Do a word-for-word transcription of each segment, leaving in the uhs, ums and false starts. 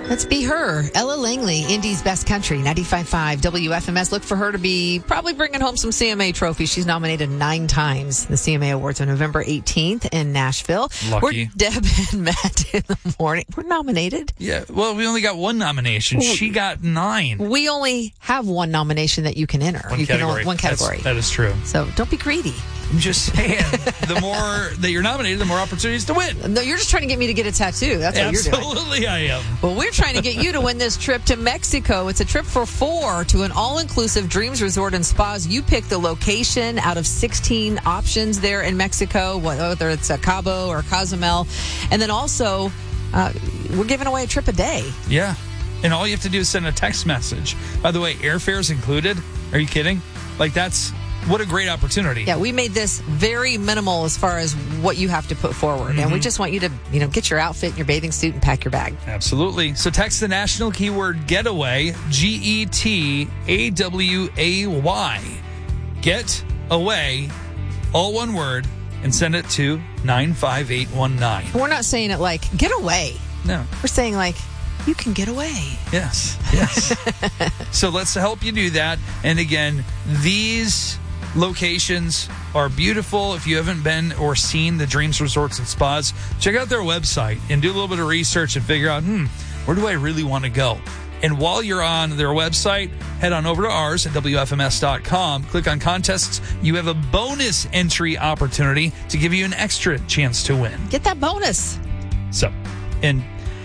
Let's be her. Ella Langley, Indy's Best Country, ninety-five point five W F M S. Look for her to be probably bringing home some C M A trophies. She's nominated nine times. The C M A Awards on November eighteenth in Nashville. Lucky. We're Deb and Matt in the morning. We're nominated. Yeah, well, we only got one nomination. She got nine. We only have one nomination that you can enter. One you category. can only, one category. That's, that is true. So don't be greedy. I'm just saying, the more that you're nominated, the more opportunities to win. No, you're just trying to get me to get a tattoo. That's what you're doing. Absolutely, I am. Well, we're trying to get you to win this trip to Mexico. It's a trip for four to an all-inclusive Dreams Resort and Spas. You pick the location out of sixteen options there in Mexico, whether it's a Cabo or Cozumel. And then also, uh, we're giving away a trip a day. Yeah. And all you have to do is send a text message. By the way, airfare's included. Are you kidding? Like, that's... What a great opportunity. Yeah, we made this very minimal as far as what you have to put forward. Mm-hmm. And we just want you to, you know, get your outfit and your bathing suit and pack your bag. Absolutely. So text the national keyword getaway, G E T A W A Y. Get away, all one word, and send it to nine five eight one nine. We're not saying it like, get away. No. We're saying like, you can get away. Yes, yes. So let's help you do that. And again, these locations are beautiful. If you haven't been or seen the Dreams Resorts and Spas, check out their website and do a little bit of research and figure out, hmm, where do I really want to go? And while you're on their website, head on over to ours at W F M S dot com. Click on contests. You have a bonus entry opportunity to give you an extra chance to win. Get that bonus. So, and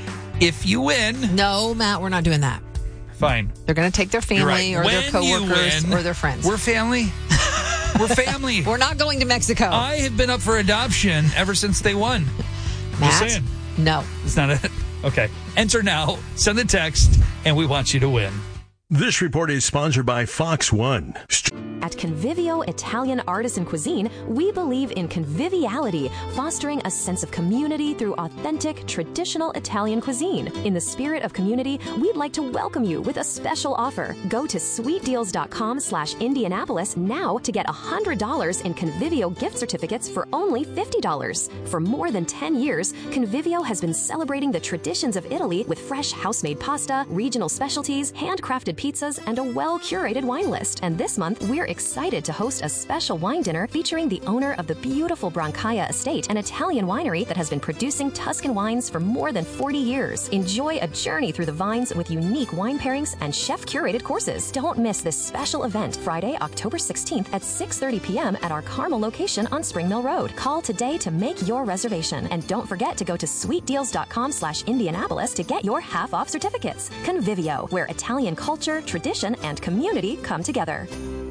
if you win... No, Matt, we're not doing that. Fine. They're going to take their family right. or when their coworkers win, or their friends. We're family. We're family. We're not going to Mexico. I have been up for adoption ever since they won. Matt? Just saying. No. It's not it. Okay. Enter now. Send the text, and we want you to win. This report is sponsored by Fox One. At Convivio Italian Artisan Cuisine, we believe in conviviality, fostering a sense of community through authentic, traditional Italian cuisine. In the spirit of community, we'd like to welcome you with a special offer. Go to sweetdeals.com slash Indianapolis now to get one hundred dollars in Convivio gift certificates for only fifty dollars. For more than ten years, Convivio has been celebrating the traditions of Italy with fresh house-made pasta, regional specialties, handcrafted pizzas, and a well-curated wine list. And this month, we're excited to host a special wine dinner featuring the owner of the beautiful Brancaia Estate, an Italian winery that has been producing Tuscan wines for more than forty years. Enjoy a journey through the vines with unique wine pairings and chef-curated courses. Don't miss this special event, Friday, October sixteenth at six thirty p.m. at our Carmel location on Spring Mill Road. Call today to make your reservation. And don't forget to go to sweetdeals.com slash Indianapolis to get your half-off certificates. Convivio, where Italian culture, tradition, and community come together.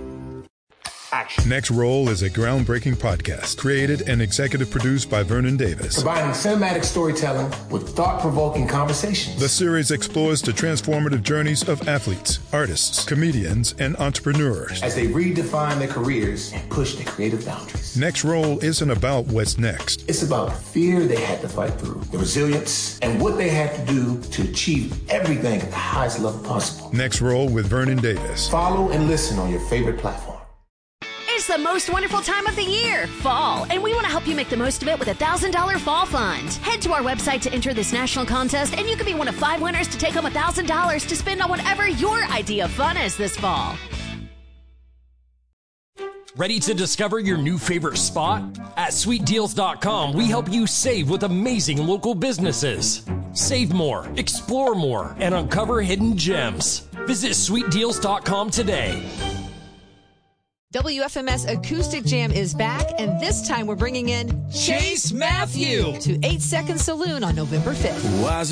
Action. Next Roll is a groundbreaking podcast created and executive produced by Vernon Davis. Combining cinematic storytelling with thought-provoking conversations. The series explores the transformative journeys of athletes, artists, comedians, and entrepreneurs as they redefine their careers and push their creative boundaries. Next Roll isn't about what's next. It's about the fear they had to fight through, the resilience, and what they had to do to achieve everything at the highest level possible. Next Roll with Vernon Davis. Follow and listen on your favorite platform. It's the most wonderful time of the year, fall, and we want to help you make the most of it with a one thousand dollars fall fund. Head to our website to enter this national contest, and you can be one of five winners to take home one thousand dollars to spend on whatever your idea of fun is this fall. Ready to discover your new favorite spot? At sweet deals dot com, we help you save with amazing local businesses. Save more, explore more, and uncover hidden gems. Visit sweet deals dot com today. W F M S Acoustic Jam is back, and this time we're bringing in Chase Matthew to eight second Saloon on November fifth.